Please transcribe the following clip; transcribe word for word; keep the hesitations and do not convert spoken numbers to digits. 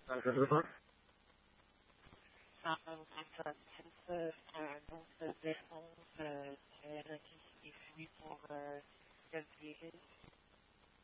Ah, ça veut pas. Ah, um, I'm sorry, since uh, uh, donc, euh, défense, euh, c'est la qui est suivie pour euh, quel pays?